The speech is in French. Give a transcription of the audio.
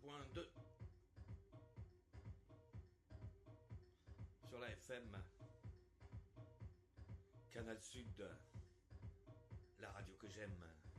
102.2 sur la FM Canal Sud, la radio que j'aime.